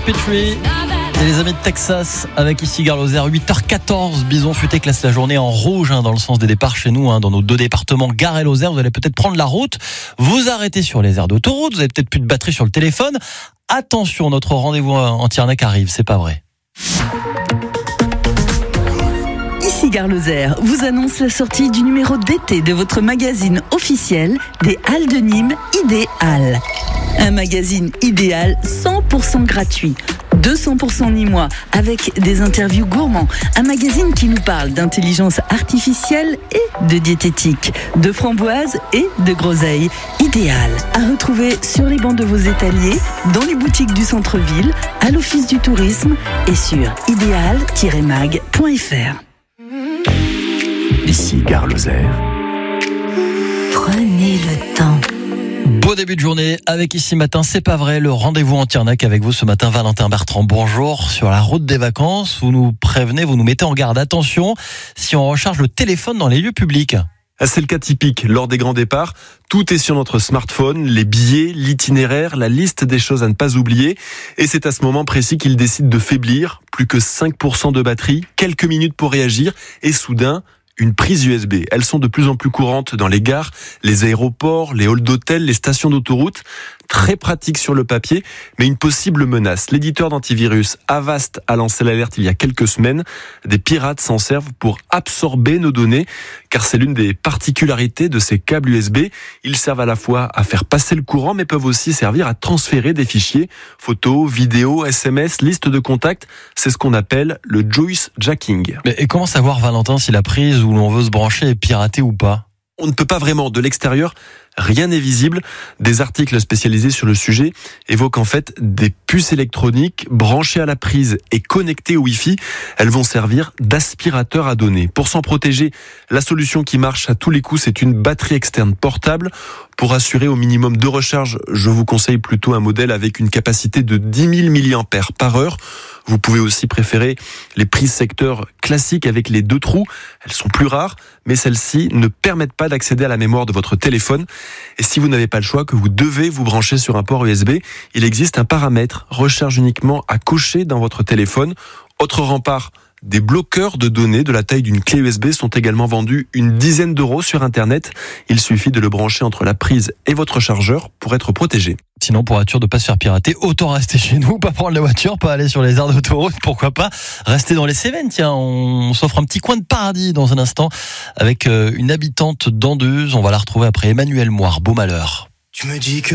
Petrie et les amis de Texas avec ici Gare Lozère, 8h14. Bison Futé classe la journée en rouge dans le sens des départs chez nous, dans nos deux départements Gare et Lozère. Vous allez peut-être prendre la route, vous arrêtez sur les aires d'autoroute, vous avez peut-être plus de batterie sur le téléphone. Attention, notre rendez-vous en Tiernac arrive, c'est pas vrai. Ici Gare Lozère vous annonce la sortie du numéro d'été de votre magazine officiel des Halles de Nîmes Idéal. Un magazine idéal 100% gratuit, 200% nîmois, avec des interviews gourmands. Un magazine qui nous parle d'intelligence artificielle et de diététique, de framboises et de groseilles. Idéal, à retrouver sur les bancs de vos étaliers, dans les boutiques du centre-ville, à l'office du tourisme et sur idéal-mag.fr. Ici Gare Lozère. Prenez le temps. Beau début de journée avec Ici Matin, c'est pas vrai, le rendez-vous en Tiernac avec vous ce matin, Valentin Bertrand. Bonjour. Sur la route des vacances, vous nous prévenez, vous nous mettez en garde. Attention, si on recharge le téléphone dans les lieux publics. C'est le cas typique lors des grands départs. Tout est sur notre smartphone, les billets, l'itinéraire, la liste des choses à ne pas oublier. Et c'est à ce moment précis qu'il décide de faiblir. Plus que 5% de batterie, quelques minutes pour réagir et soudain, une prise USB. Elles sont de plus en plus courantes dans les gares, les aéroports, les halls d'hôtels, les stations d'autoroute. Très pratique sur le papier, mais une possible menace. L'éditeur d'antivirus Avast a lancé l'alerte il y a quelques semaines. Des pirates s'en servent pour absorber nos données, car c'est l'une des particularités de ces câbles USB. Ils servent à la fois à faire passer le courant, mais peuvent aussi servir à transférer des fichiers, photos, vidéos, SMS, liste de contacts. C'est ce qu'on appelle le Joyce Jacking. Et comment savoir, Valentin, si la prise où l'on veut se brancher est piratée ou pas ? On ne peut pas vraiment. De l'extérieur, rien n'est visible. Des articles spécialisés sur le sujet évoquent en fait des puces électroniques branchées à la prise et connectées au Wi-Fi. Elles vont servir d'aspirateur à données. Pour s'en protéger, la solution qui marche à tous les coups, c'est une batterie externe portable. Pour assurer au minimum de recharge, je vous conseille plutôt un modèle avec une capacité de 10 000 mAh par heure. Vous pouvez aussi préférer les prises secteur classiques avec les 2 trous. Elles sont plus rares, mais celles-ci ne permettent pas d'accéder à la mémoire de votre téléphone. Et si vous n'avez pas le choix, que vous devez vous brancher sur un port USB, il existe un paramètre recharge uniquement à cocher dans votre téléphone. Autre rempart, des bloqueurs de données de la taille d'une clé USB sont également vendus une dizaine d'euros sur Internet. Il suffit de le brancher entre la prise et votre chargeur pour être protégé. Sinon, pour être sûr de ne pas se faire pirater, autant rester chez nous, pas prendre la voiture, pas aller sur les aires d'autoroute, pourquoi pas rester dans les Cévennes. Tiens, on s'offre un petit coin de paradis dans un instant avec une habitante d'Anduze. On va la retrouver après Emmanuel Moire. Beau malheur. Tu me dis que